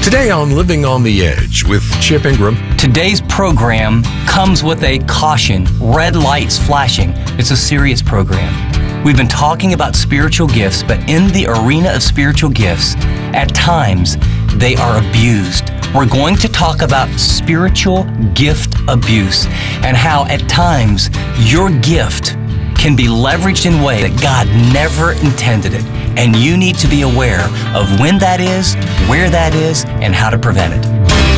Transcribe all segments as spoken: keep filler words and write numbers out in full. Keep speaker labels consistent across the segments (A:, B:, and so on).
A: Today on Living on the Edge with Chip Ingram.
B: Today's program comes with a caution, red lights flashing. It's a serious program. We've been talking about spiritual gifts, but in the arena of spiritual gifts, at times they are abused. We're going to talk about spiritual gift abuse and how at times your gift can be leveraged in a way that God never intended it. And you need to be aware of when that is, where that is, and how to prevent it.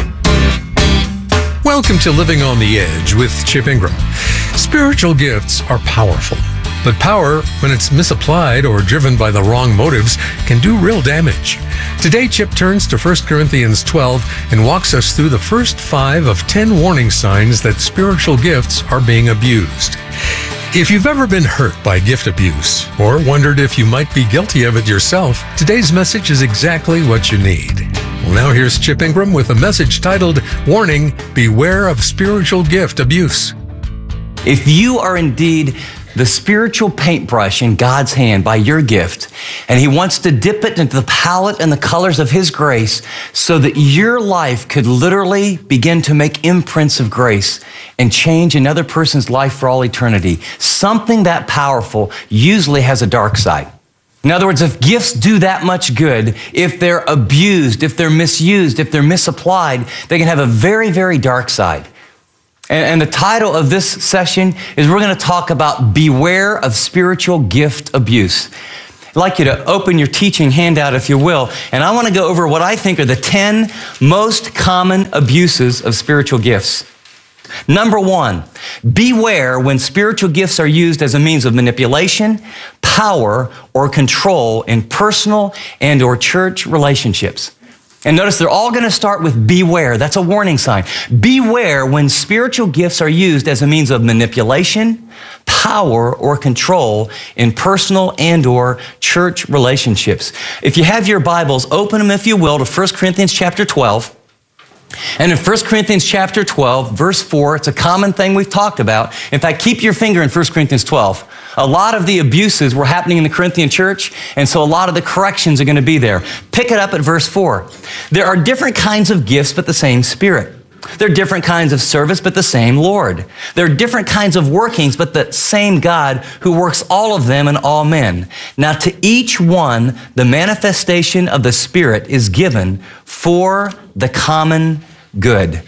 A: Welcome to Living on the Edge with Chip Ingram. Spiritual gifts are powerful, but power, when it's misapplied or driven by the wrong motives, can do real damage. Today, Chip turns to First Corinthians twelve and walks us through the first five of ten warning signs that spiritual gifts are being abused. If you've ever been hurt by gift abuse or wondered if you might be guilty of it yourself, today's message is exactly what you need. Well, now here's Chip Ingram with a message titled, Warning, Beware of Spiritual Gift Abuse.
B: If you are indeed the spiritual paintbrush in God's hand by your gift, and He wants to dip it into the palette and the colors of His grace so that your life could literally begin to make imprints of grace and change another person's life for all eternity, something that powerful usually has a dark side. In other words, if gifts do that much good, if they're abused, if they're misused, if they're misapplied, they can have a very, very dark side. And the title of this session is we're going to talk about beware of spiritual gift abuse. I'd like you to open your teaching handout, if you will, and I want to go over what I think are the ten most common abuses of spiritual gifts. Number one, beware when spiritual gifts are used as a means of manipulation, power, or control in personal and or church relationships. And notice they're all going to start with beware. That's a warning sign. Beware when spiritual gifts are used as a means of manipulation, power, or control in personal and or church relationships. If you have your Bibles, open them, if you will, to First Corinthians chapter twelve. And in First Corinthians chapter twelve, verse four, it's a common thing we've talked about. In fact, keep your finger in First Corinthians twelve. A lot of the abuses were happening in the Corinthian church, and so a lot of the corrections are going to be there. Pick it up at verse four. There are different kinds of gifts, but the same Spirit. There are different kinds of service, but the same Lord. There are different kinds of workings, but the same God who works all of them in all men. Now to each one, the manifestation of the Spirit is given for the common good.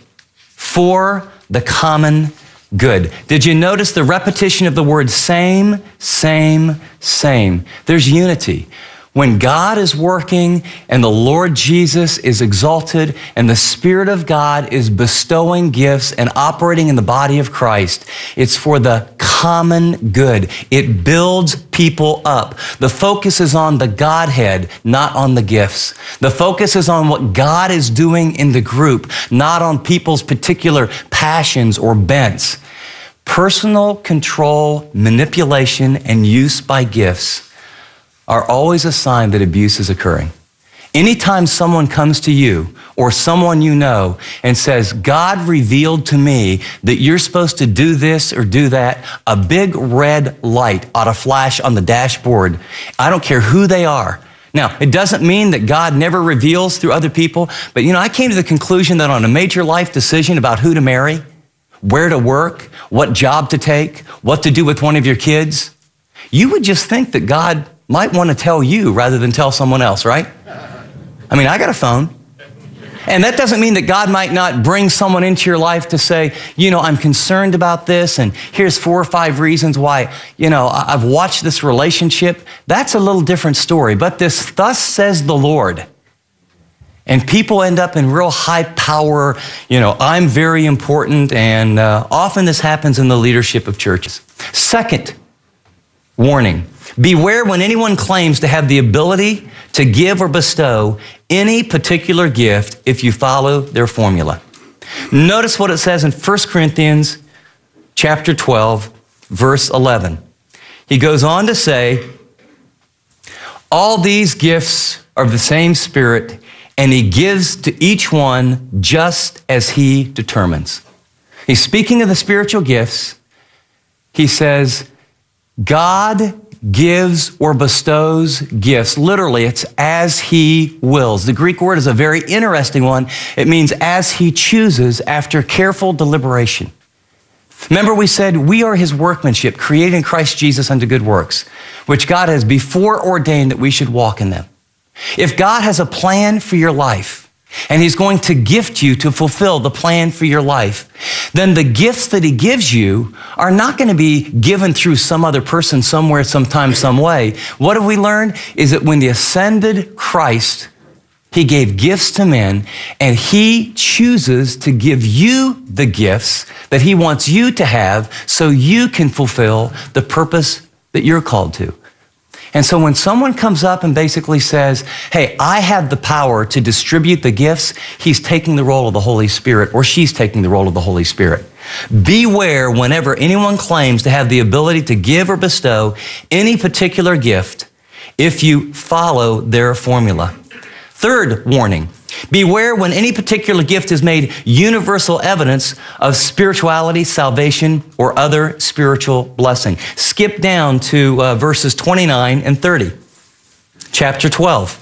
B: For the common good. Did you notice the repetition of the word same, same, same? There's unity. When God is working and the Lord Jesus is exalted and the Spirit of God is bestowing gifts and operating in the body of Christ, it's for the common good. It builds people up. The focus is on the Godhead, not on the gifts. The focus is on what God is doing in the group, not on people's particular passions or bents. Personal control, manipulation, and use by gifts are always a sign that abuse is occurring. Anytime someone comes to you or someone you know and says, God revealed to me that you're supposed to do this or do that, a big red light ought to flash on the dashboard. I don't care who they are. Now, it doesn't mean that God never reveals through other people, but you know, I came to the conclusion that on a major life decision about who to marry, where to work, what job to take, what to do with one of your kids, you would just think that God might want to tell you rather than tell someone else, right? I mean, I got a phone. And that doesn't mean that God might not bring someone into your life to say, you know, I'm concerned about this, and here's four or five reasons why, you know, I've watched this relationship. That's a little different story. But this, thus says the Lord. And people end up in real high power, you know, I'm very important, and uh, often this happens in the leadership of churches. Second warning. Beware when anyone claims to have the ability to give or bestow any particular gift if you follow their formula. Notice what it says in First Corinthians chapter twelve, verse eleven. He goes on to say, all these gifts are of the same Spirit, and He gives to each one just as He determines. He's speaking of the spiritual gifts. He says, God gives or bestows gifts. Literally, it's as he wills. The Greek word is a very interesting one. It means as he chooses after careful deliberation. Remember we said we are his workmanship, created in Christ Jesus unto good works, which God has before ordained that we should walk in them. If God has a plan for your life, and he's going to gift you to fulfill the plan for your life, then the gifts that he gives you are not going to be given through some other person somewhere, sometime, some way. What have we learned is that when the ascended Christ, he gave gifts to men, and he chooses to give you the gifts that he wants you to have so you can fulfill the purpose that you're called to. And so when someone comes up and basically says, hey, I have the power to distribute the gifts, he's taking the role of the Holy Spirit, or she's taking the role of the Holy Spirit. Beware whenever anyone claims to have the ability to give or bestow any particular gift if you follow their formula. Third warning, beware when any particular gift is made universal evidence of spirituality, salvation, or other spiritual blessing. Skip down to uh, verses twenty-nine and thirty, chapter twelve.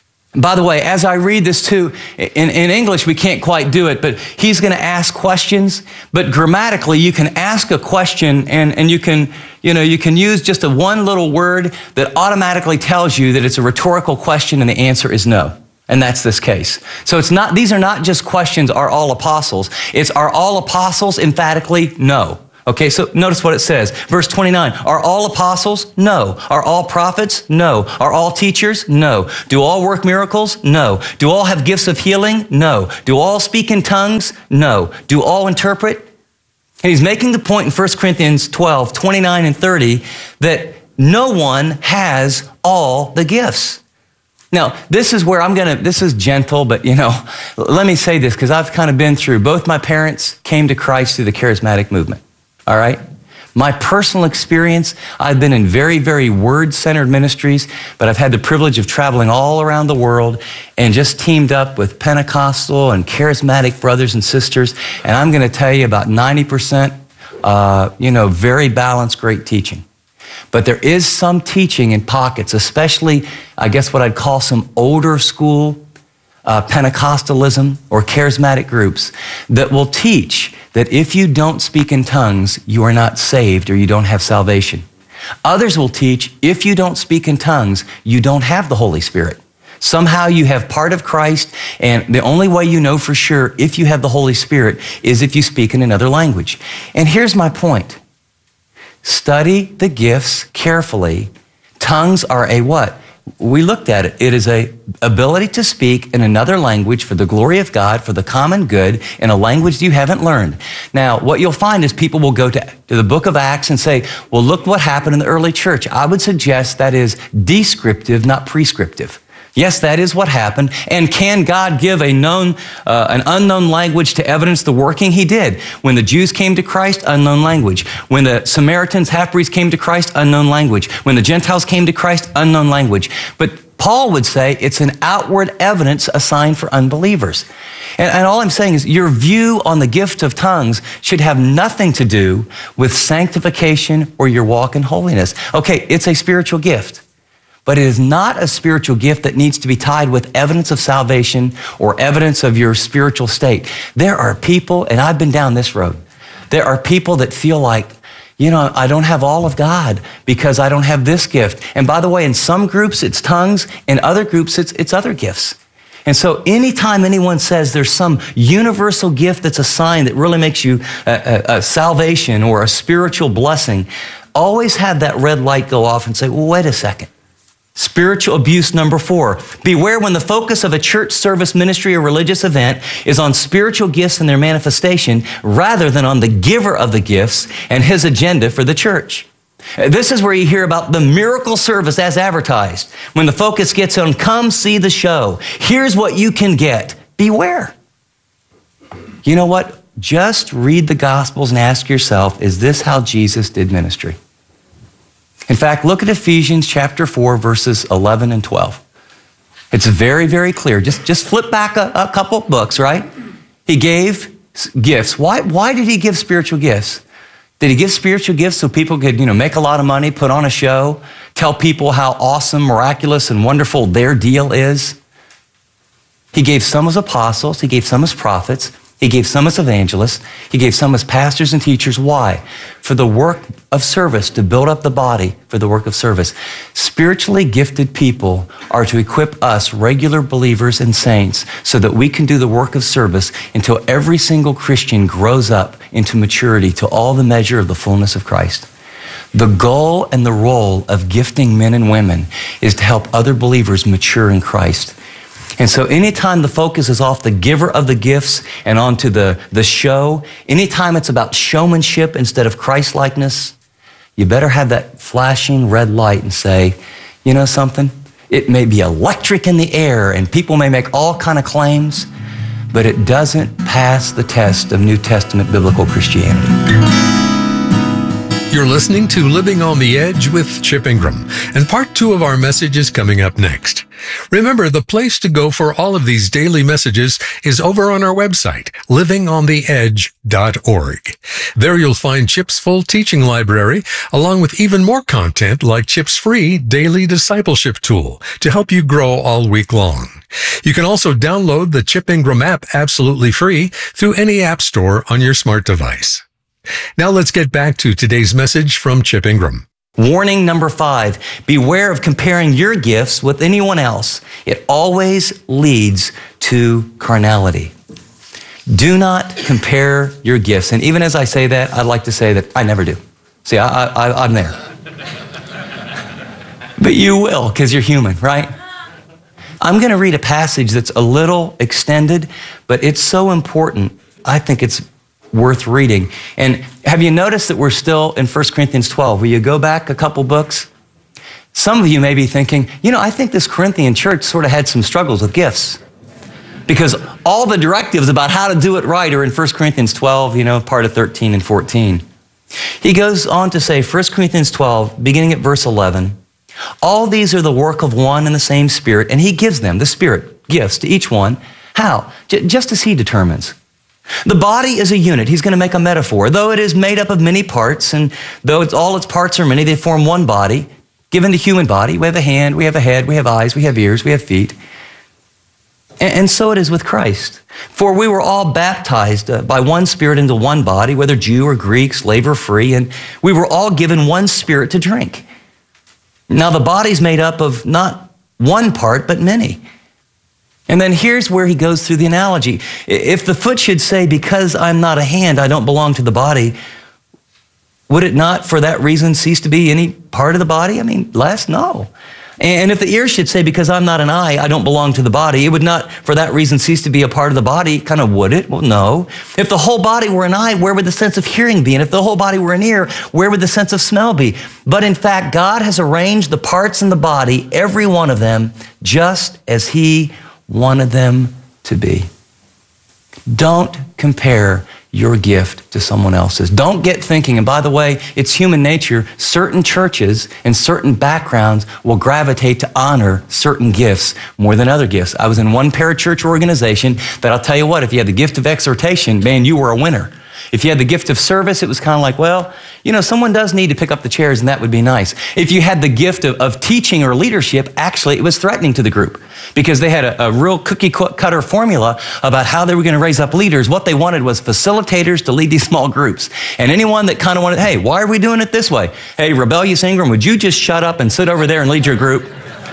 B: By the way, as I read this too, in, in English we can't quite do it, but he's going to ask questions, but grammatically you can ask a question and, and you can, you know, you can use just a one little word that automatically tells you that it's a rhetorical question and the answer is no. And that's this case. So it's not, these are not just questions, are all apostles? It's, are all apostles? Emphatically, no. Okay, so notice what it says. Verse twenty-nine, are all apostles? No. Are all prophets? No. Are all teachers? No. Do all work miracles? No. Do all have gifts of healing? No. Do all speak in tongues? No. Do all interpret? And he's making the point in First Corinthians twelve, twenty-nine and thirty, that no one has all the gifts. Now, this is where I'm going to, this is gentle, but you know, let me say this because I've kind of been through, both my parents came to Christ through the charismatic movement, all right? My personal experience, I've been in very, very word-centered ministries, but I've had the privilege of traveling all around the world and just teamed up with Pentecostal and charismatic brothers and sisters, and I'm going to tell you about ninety percent, uh, you know, very balanced, great teaching. But there is some teaching in pockets, especially, I guess what I'd call some older school uh, Pentecostalism or charismatic groups that will teach that if you don't speak in tongues, you are not saved or you don't have salvation. Others will teach if you don't speak in tongues, you don't have the Holy Spirit. Somehow you have part of Christ, and the only way you know for sure if you have the Holy Spirit is if you speak in another language. And here's my point. Study the gifts carefully. Tongues are a what? We looked at it. It is a ability to speak in another language for the glory of God, for the common good, in a language you haven't learned. Now, what you'll find is people will go to, to the book of Acts and say, well, look what happened in the early church. I would suggest that is descriptive, not prescriptive. Yes, that is what happened. And can God give a known, uh, an unknown language to evidence the working? He did. When the Jews came to Christ, unknown language. When the Samaritans, half-breeds came to Christ, unknown language. When the Gentiles came to Christ, unknown language. But Paul would say it's an outward evidence, a sign for unbelievers. And, and all I'm saying is your view on the gift of tongues should have nothing to do with sanctification or your walk in holiness. Okay, it's a spiritual gift. But it is not a spiritual gift that needs to be tied with evidence of salvation or evidence of your spiritual state. There are people, and I've been down this road, there are people that feel like, you know, I don't have all of God because I don't have this gift. And by the way, in some groups it's tongues, in other groups it's, it's other gifts. And so anytime anyone says there's some universal gift that's a sign that really makes you a, a, a salvation or a spiritual blessing, always have that red light go off and say, well, wait a second. Spiritual abuse number four. Beware when the focus of a church service, ministry, or religious event is on spiritual gifts and their manifestation rather than on the giver of the gifts and his agenda for the church. This is where you hear about the miracle service as advertised. When the focus gets on, come see the show. Here's what you can get. Beware. You know what? Just read the Gospels and ask yourself, is this how Jesus did ministry? In fact, look at Ephesians chapter four, verses eleven and twelve. It's very, very clear. Just, just flip back a, a couple books, right? He gave gifts. Why, why did he give spiritual gifts? Did he give spiritual gifts so people could, you know, make a lot of money, put on a show? tell people how awesome, miraculous, and wonderful their deal is. He gave some as apostles. He gave some as prophets. He gave some as evangelists. He gave some as pastors and teachers. Why? For the work of service, to build up the body for the work of service. Spiritually gifted people are to equip us, regular believers and saints, so that we can do the work of service until every single Christian grows up into maturity to all the measure of the fullness of Christ. The goal and the role of gifting men and women is to help other believers mature in Christ. And so anytime the focus is off the giver of the gifts and onto the, the show, anytime it's about showmanship instead of Christ-likeness, you better have that flashing red light and say, you know something? It may be electric in the air and people may make all kind of claims, but it doesn't pass the test of New Testament biblical Christianity.
A: You're listening to Living on the Edge with Chip Ingram, and part two of our message is coming up next. Remember, the place to go for all of these daily messages is over on our website, living on the edge dot org. There you'll find Chip's full teaching library, along with even more content like Chip's free daily discipleship tool to help you grow all week long. You can also download the Chip Ingram app absolutely free through any app store on your smart device. Now let's get back to today's message from Chip Ingram.
B: Warning number five, beware of comparing your gifts with anyone else. It always leads to carnality. Do not compare your gifts. And even as I say that, I'd like to say that I never do. See, I, I, I'm there. But you will, because you're human, right? I'm going to read a passage that's a little extended, but it's so important. I think it's worth reading. And have you noticed that we're still in First Corinthians twelve? Will you go back a couple books? Some of you may be thinking, you know, I think this Corinthian church sort of had some struggles with gifts, because all the directives about how to do it right are in First Corinthians twelve, you know, part of thirteen and fourteen. He goes on to say, First Corinthians twelve, beginning at verse eleven, all these are the work of one and the same Spirit, and he gives them, the Spirit, gifts to each one. How? J- just as he determines. The body is a unit. He's going to make a metaphor. Though it is made up of many parts, and though it's all its parts are many, they form one body. Given the human body, we have a hand, we have a head, we have eyes, we have ears, we have feet. And, and so it is with Christ. For we were all baptized uh, by one Spirit into one body, whether Jew or Greek, slave or free, and we were all given one Spirit to drink. Now the body's made up of not one part, but many. And then here's where he goes through the analogy. If the foot should say, because I'm not a hand, I don't belong to the body, would it not for that reason cease to be any part of the body? I mean, less? No. And if the ear should say, because I'm not an eye, I don't belong to the body, it would not for that reason cease to be a part of the body. Kind of would it? Well, no. If the whole body were an eye, where would the sense of hearing be? And if the whole body were an ear, where would the sense of smell be? But in fact, God has arranged the parts in the body, every one of them, just as he wanted them to be. Don't compare your gift to someone else's. Don't get thinking, and by the way, it's human nature, certain churches and certain backgrounds will gravitate to honor certain gifts more than other gifts. I was in one parachurch organization that I'll tell you what, if you had the gift of exhortation, man, you were a winner. If you had the gift of service, it was kind of like, well, you know, someone does need to pick up the chairs and that would be nice. If you had the gift of, of teaching or leadership, actually it was threatening to the group because they had a, a real cookie cutter formula about how they were going to raise up leaders. What they wanted was facilitators to lead these small groups. And anyone that kind of wanted, hey, why are we doing it this way? Hey, Rebellious Ingram, would you just shut up and sit over there and lead your group?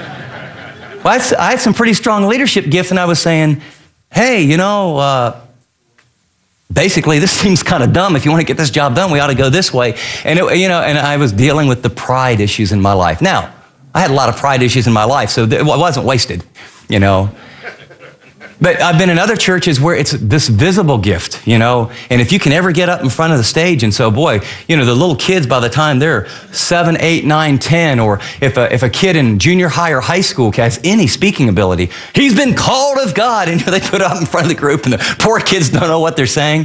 B: Well, I, I had some pretty strong leadership gifts and I was saying, hey, you know, uh, basically, this seems kind of dumb. If you want to get this job done, we ought to go this way. And it, you know, and I was dealing with the pride issues in my life. Now, I had a lot of pride issues in my life, so it wasn't wasted, you know. But I've been in other churches where it's this visible gift, you know, and if you can ever get up in front of the stage, and so, boy, you know, the little kids by the time they're seven, eight, nine, ten, or if a, if a kid in junior high or high school has any speaking ability, he's been called of God, and they put it up in front of the group, and the poor kids don't know what they're saying.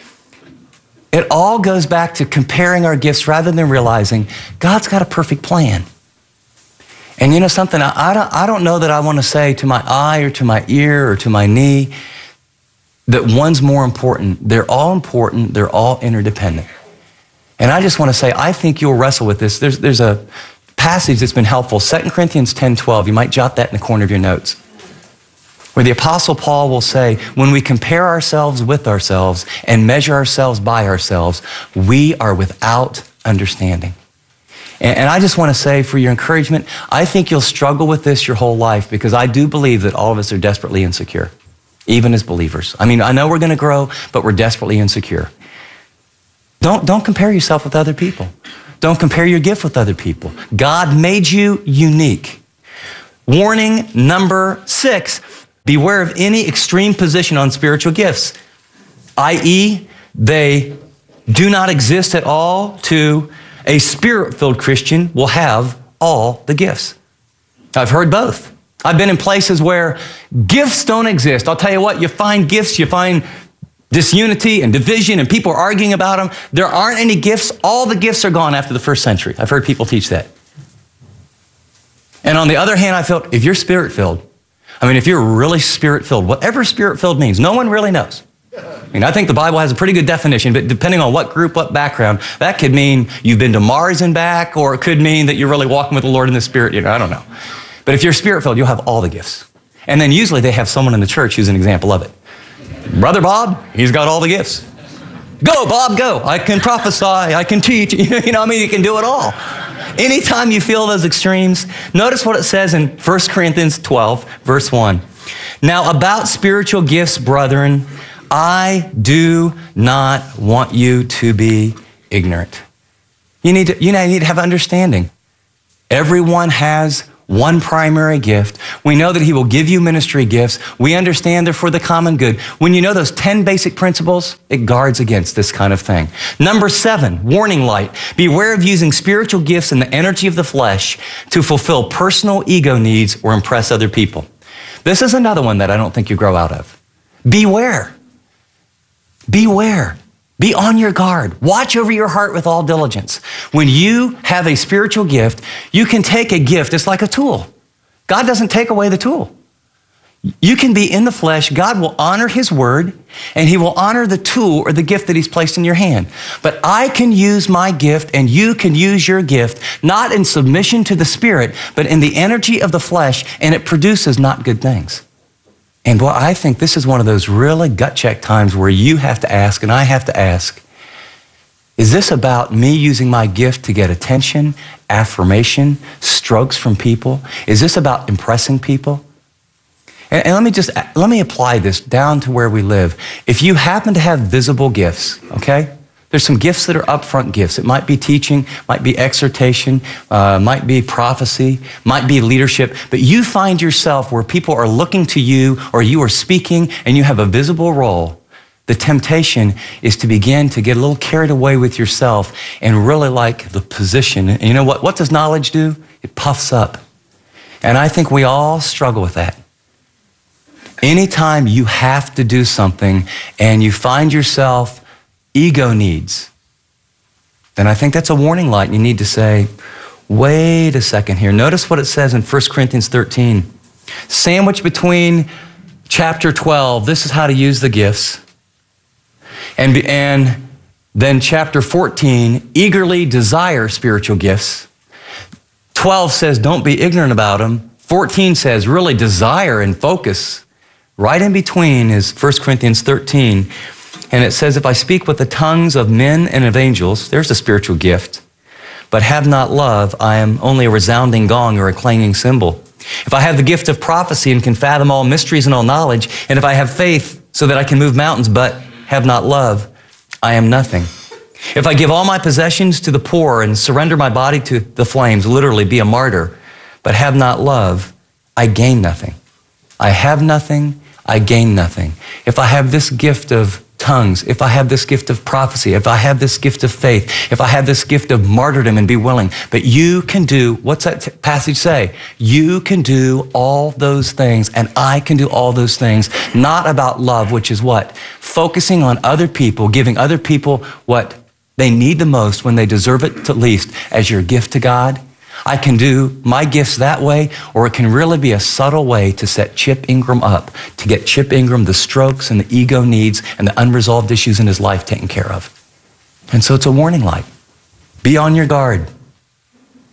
B: It all goes back to comparing our gifts rather than realizing God's got a perfect plan. And you know something, I, I, don't, I don't know that I want to say to my eye or to my ear or to my knee that one's more important. They're all important. They're all interdependent. And I just want to say, I think you'll wrestle with this. There's, there's a passage that's been helpful, Second Corinthians ten twelve. You might jot that in the corner of your notes, where the Apostle Paul will say, when we compare ourselves with ourselves and measure ourselves by ourselves, we are without understanding. And, and I just want to say, for your encouragement, I think you'll struggle with this your whole life, because I do believe that all of us are desperately insecure, even as believers. I mean, I know we're going to grow, but we're desperately insecure. Don't, don't compare yourself with other people. Don't compare your gift with other people. God made you unique. Warning number six, beware of any extreme position on spiritual gifts, that is, they do not exist at all. To a spirit-filled Christian will have all the gifts. I've heard both. I've been in places where gifts don't exist. I'll tell you what, you find gifts, you find disunity and division, and people are arguing about them. There aren't any gifts. All the gifts are gone after the first century. I've heard people teach that. And on the other hand, I felt if you're spirit-filled, I mean, if you're really spirit-filled, whatever spirit-filled means, no one really knows. I mean, I think the Bible has a pretty good definition, but depending on what group, what background, that could mean you've been to Mars and back, or it could mean that you're really walking with the Lord in the Spirit. You know, I don't know. But if you're spirit-filled, you'll have all the gifts. And then usually they have someone in the church who's an example of it. Brother Bob, he's got all the gifts. Go, Bob, go. I can prophesy. I can teach. You know, I mean, you can do it all. Anytime you feel those extremes, notice what it says in First Corinthians twelve, verse one. Now, about spiritual gifts, brethren, I do not want you to be ignorant. You need to, you need to have understanding. Everyone has one primary gift. We know that he will give you ministry gifts. We understand they're for the common good. When you know those ten basic principles, it guards against this kind of thing. Number seven, warning light. Beware of using spiritual gifts and the energy of the flesh to fulfill personal ego needs or impress other people. This is another one that I don't think you grow out of. Beware. Beware. Be on your guard. Watch over your heart with all diligence. When you have a spiritual gift, you can take a gift. It's like a tool. God doesn't take away the tool. You can be in the flesh. God will honor his word, and he will honor the tool or the gift that he's placed in your hand. But I can use my gift, and you can use your gift, not in submission to the Spirit, but in the energy of the flesh, and it produces not good things. And well, I think this is one of those really gut check times where you have to ask, and I have to ask, is this about me using my gift to get attention, affirmation, strokes from people? Is this about impressing people? And, and let me just, let me apply this down to where we live. If you happen to have visible gifts, okay? There's some gifts that are upfront gifts. It might be teaching, might be exhortation, uh, might be prophecy, might be leadership. But you find yourself where people are looking to you, or you are speaking and you have a visible role. The temptation is to begin to get a little carried away with yourself and really like the position. And you know what? What does knowledge do? It puffs up. And I think we all struggle with that. Anytime you have to do something and you find yourself ego needs, then I think that's a warning light. You need to say, wait a second here. Notice what it says in First Corinthians thirteen. Sandwiched between chapter twelve, this is how to use the gifts. And, and then chapter fourteen, eagerly desire spiritual gifts. twelve says, don't be ignorant about them. fourteen says, really desire and focus. Right in between is First Corinthians thirteen. And it says, if I speak with the tongues of men and of angels, there's a spiritual gift, but have not love, I am only a resounding gong or a clanging cymbal. If I have the gift of prophecy and can fathom all mysteries and all knowledge, and if I have faith so that I can move mountains, but have not love, I am nothing. If I give all my possessions to the poor and surrender my body to the flames, literally be a martyr, but have not love, I gain nothing. I have nothing, I gain nothing. If I have this gift of tongues, if I have this gift of prophecy, if I have this gift of faith, if I have this gift of martyrdom and be willing, but you can do, what's that t- passage say? You can do all those things, and I can do all those things, not about love, which is what? Focusing on other people, giving other people what they need the most when they deserve it the least as your gift to God. I can do my gifts that way, or it can really be a subtle way to set Chip Ingram up, to get Chip Ingram the strokes and the ego needs and the unresolved issues in his life taken care of. And so it's a warning light. Be on your guard.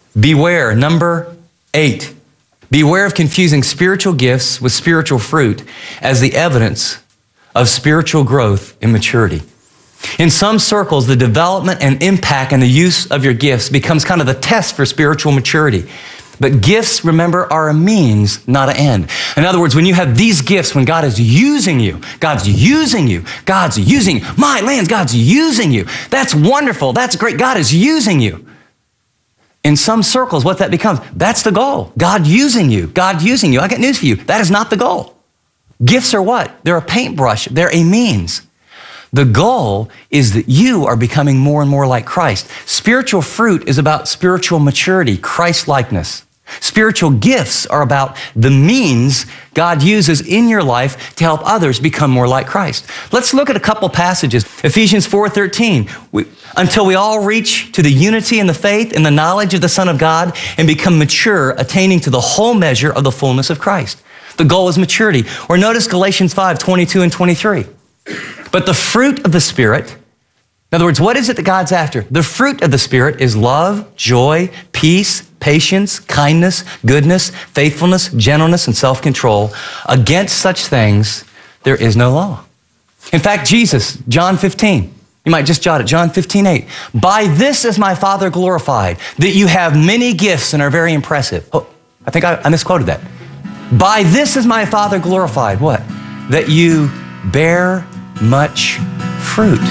B: Beware, number eight. Beware of confusing spiritual gifts with spiritual fruit as the evidence of spiritual growth and maturity. In some circles, the development and impact and the use of your gifts becomes kind of the test for spiritual maturity. But gifts, remember, are a means, not an end. In other words, when you have these gifts, when God is using you, God's using you, God's using you. My lands, God's using you. That's wonderful. That's great. God is using you. In some circles, what that becomes, that's the goal. God using you, God using you. I got news for you. That is not the goal. Gifts are what? They're a paintbrush. They're a means. The goal is that you are becoming more and more like Christ. Spiritual fruit is about spiritual maturity, Christ-likeness. Spiritual gifts are about the means God uses in your life to help others become more like Christ. Let's look at a couple passages. Ephesians four thirteen. We, until we all reach to the unity in the faith and the knowledge of the Son of God and become mature, attaining to the whole measure of the fullness of Christ. The goal is maturity. Or notice Galatians five twenty-two and twenty-three. But the fruit of the Spirit, in other words, what is it that God's after? The fruit of the Spirit is love, joy, peace, patience, kindness, goodness, faithfulness, gentleness, and self-control. Against such things, there is no law. In fact, Jesus, John fifteen, you might just jot it, John fifteen eight. By this is my Father glorified, that you have many gifts and are very impressive. Oh, I think I, I misquoted that. By this is my Father glorified, what? That you bear much fruit.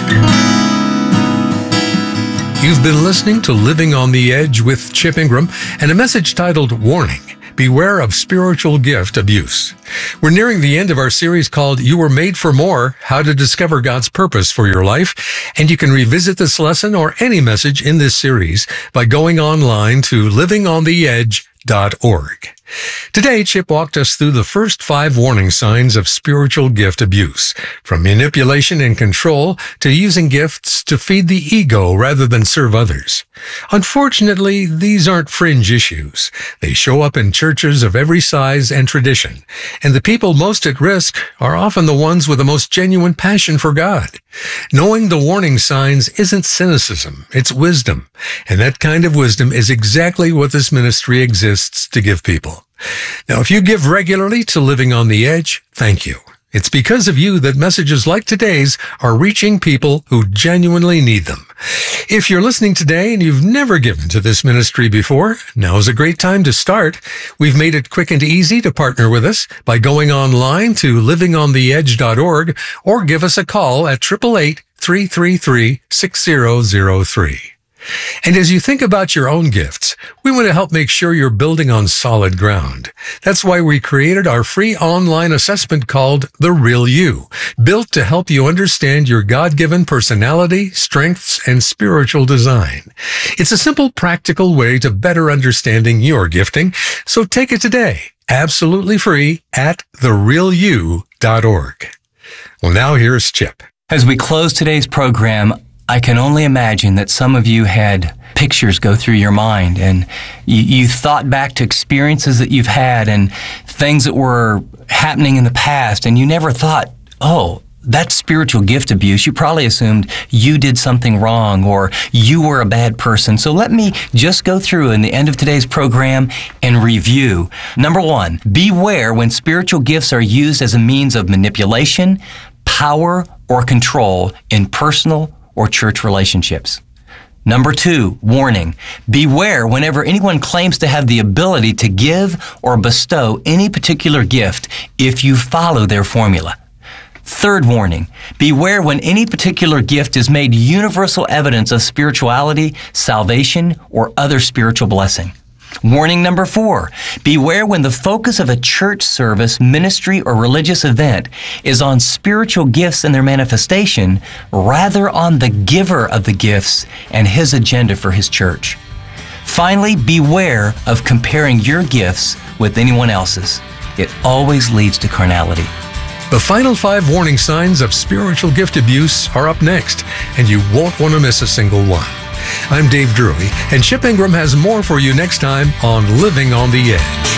A: You've been listening to Living on the Edge with Chip Ingram and a message titled Warning, Beware of Spiritual Gift Abuse. We're nearing the end of our series called You Were Made for More, How to Discover God's Purpose for Your Life, and you can revisit this lesson or any message in this series by going online to living on the edge dot org. Today, Chip walked us through the first five warning signs of spiritual gift abuse, from manipulation and control to using gifts to feed the ego rather than serve others. Unfortunately, these aren't fringe issues. They show up in churches of every size and tradition, and the people most at risk are often the ones with the most genuine passion for God. Knowing the warning signs isn't cynicism, it's wisdom, and that kind of wisdom is exactly what this ministry exists to give people. Now, if you give regularly to Living on the Edge, thank you. It's because of you that messages like today's are reaching people who genuinely need them. If you're listening today and you've never given to this ministry before, now's a great time to start. We've made it quick and easy to partner with us by going online to living on the edge dot org or give us a call at eight eight eight, three three three, six zero zero three. And as you think about your own gifts, we want to help make sure you're building on solid ground. That's why we created our free online assessment called The Real You, built to help you understand your God-given personality, strengths, and spiritual design. It's a simple, practical way to better understanding your gifting, so take it today, absolutely free, at the real you dot org. Well, now here's Chip.
B: As we close today's program, I can only imagine that some of you had pictures go through your mind and you, you thought back to experiences that you've had and things that were happening in the past, and you never thought, oh, that's spiritual gift abuse. You probably assumed you did something wrong or you were a bad person. So let me just go through in the end of today's program and review. Number one, beware when spiritual gifts are used as a means of manipulation, power, or control in personal or church relationships. Number two, warning. Beware whenever anyone claims to have the ability to give or bestow any particular gift if you follow their formula. Third warning. Beware when any particular gift is made universal evidence of spirituality, salvation, or other spiritual blessing. Warning number four, beware when the focus of a church service, ministry, or religious event is on spiritual gifts and their manifestation rather on the giver of the gifts and his agenda for his church. Finally, beware of comparing your gifts with anyone else's. It always leads to carnality.
A: The final five warning signs of spiritual gift abuse are up next, and you won't want to miss a single one. I'm Dave Drury, and Chip Ingram has more for you next time on Living on the Edge.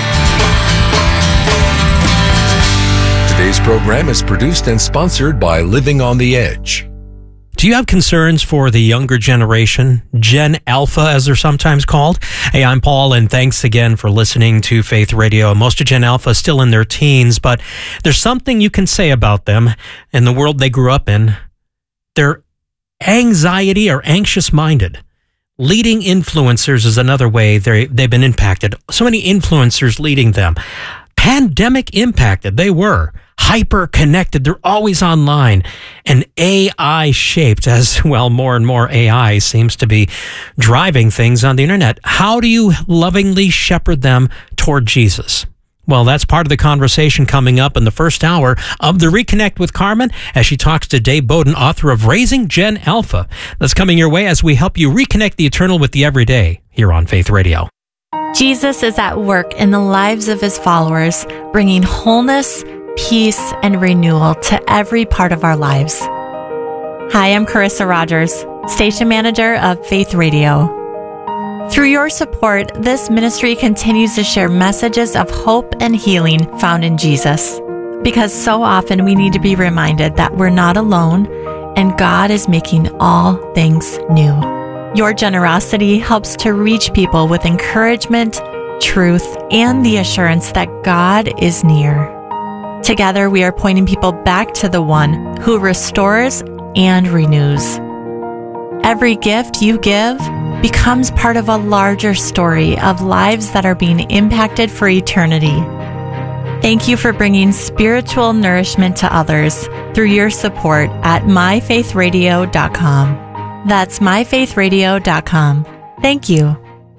A: Today's program is produced and sponsored by Living on the Edge.
C: Do you have concerns for the younger generation, Gen Alpha, as they're sometimes called? Hey, I'm Paul, and thanks again for listening to Faith Radio. Most of Gen Alpha is still in their teens, but there's something you can say about them and the world they grew up in. They're anxiety or anxious-minded. Leading influencers is another way they they've been impacted. So many influencers leading them. Pandemic impacted, they were. Hyper-connected, they're always online. And A I-shaped, as well, more and more A I seems to be driving things on the internet. How do you lovingly shepherd them toward Jesus? Well, that's part of the conversation coming up in the first hour of the Reconnect with Carmen as she talks to Dave Bowden, author of Raising Gen Alpha. That's coming your way as we help you reconnect the eternal with the everyday here on Faith Radio.
D: Jesus is at work in the lives of his followers, bringing wholeness, peace, and renewal to every part of our lives. Hi, I'm Carissa Rogers, station manager of Faith Radio. Through your support, this ministry continues to share messages of hope and healing found in Jesus. Because so often we need to be reminded that we're not alone and God is making all things new. Your generosity helps to reach people with encouragement, truth, and the assurance that God is near. Together, we are pointing people back to the one who restores and renews. Every gift you give becomes part of a larger story of lives that are being impacted for eternity. Thank you for bringing spiritual nourishment to others through your support at my faith radio dot com. That's my faith radio dot com. Thank you.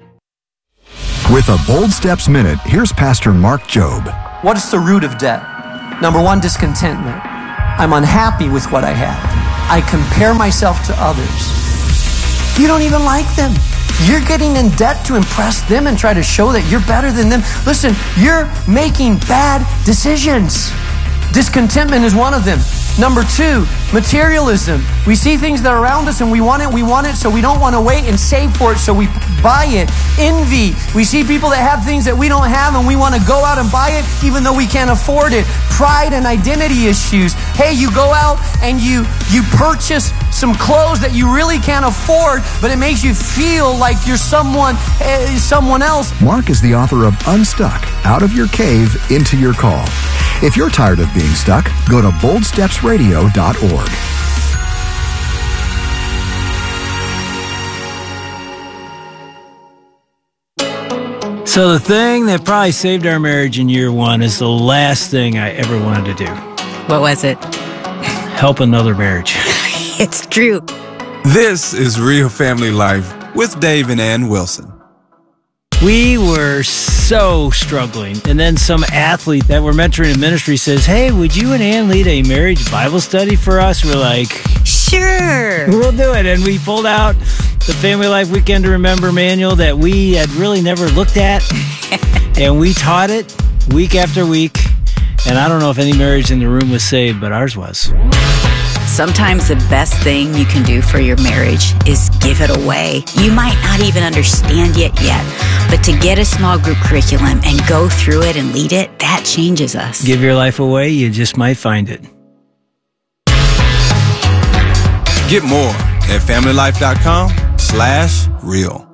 E: With a Bold Steps Minute, here's Pastor Mark Jobe.
F: What is the root of debt? Number one, discontentment. I'm unhappy with what I have. I compare myself to others. You don't even like them. You're getting in debt to impress them and try to show that you're better than them. Listen, you're making bad decisions. Discontentment is one of them. Number two, materialism. We see things that are around us and we want it, we want it, so we don't want to wait and save for it, so we buy it. Envy. We see people that have things that we don't have and we want to go out and buy it even though we can't afford it. Pride and identity issues. Hey, you go out and you you purchase some clothes that you really can't afford, but it makes you feel like you're someone, uh, someone else.
E: Mark is the author of Unstuck, Out of Your Cave, Into Your Call. If you're tired of being stuck, go to bold steps radio dot org.
G: So the thing that probably saved our marriage in year one is the last thing I ever wanted to do.
H: What was it?
G: Help another marriage.
H: It's true.
I: This is Real Family Life with Dave and Ann Wilson.
G: We were so struggling. And then some athlete that we're mentoring in ministry says, hey, would you and Ann lead a marriage Bible study for us? We're like,
H: sure.
G: We'll do it. And we pulled out the Family Life Weekend to Remember manual that we had really never looked at. And we taught it week after week. And I don't know if any marriage in the room was saved, but ours was.
H: Sometimes the best thing you can do for your marriage is give it away. You might not even understand it yet, but to get a small group curriculum and go through it and lead it, that changes us.
G: Give your life away, you just might find it.
I: Get more at family life dot com slash real.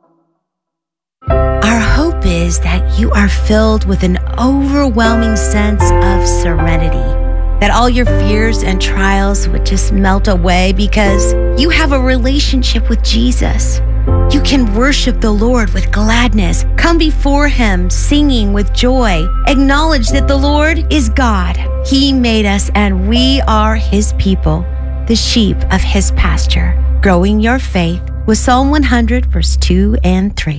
J: Our hope is that you are filled with an overwhelming sense of serenity. That all your fears and trials would just melt away because you have a relationship with Jesus. You can worship the Lord with gladness, come before Him singing with joy, acknowledge that the Lord is God. He made us and we are His people, the sheep of His pasture. Growing your faith with Psalm one hundred, verse two and three.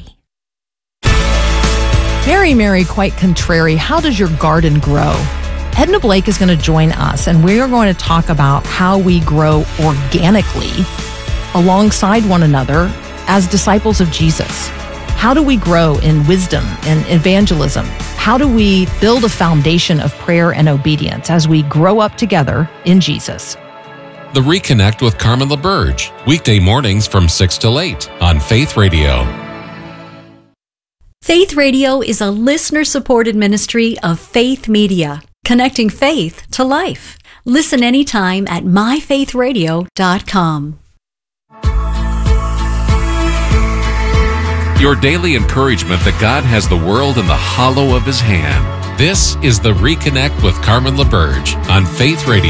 K: Mary, Mary, quite contrary, how does your garden grow? Edna Blake is going to join us, and we are going to talk about how we grow organically alongside one another as disciples of Jesus. How do we grow in wisdom and evangelism? How do we build a foundation of prayer and obedience as we grow up together in Jesus?
L: The Reconnect with Carmen LaBerge, weekday mornings from six till eight on Faith Radio.
M: Faith Radio is a listener-supported ministry of Faith Media, connecting faith to life. Listen anytime at my faith radio dot com.
L: Your daily encouragement that God has the world in the hollow of his hand. This is the Reconnect with Carmen LaBerge on Faith Radio.